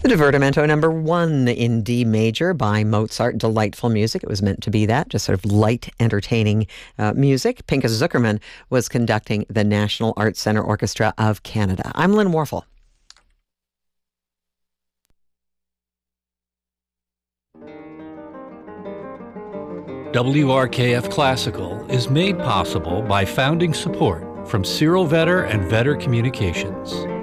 The Divertimento number one in D major by Mozart. Delightful music. It was meant to be that, just sort of light, entertaining music. Pinchas Zukerman was conducting the National Arts Centre Orchestra of Canada. I'm Lynn Warfel. WRKF Classical is made possible by founding support from Cyril Vetter and Vetter Communications.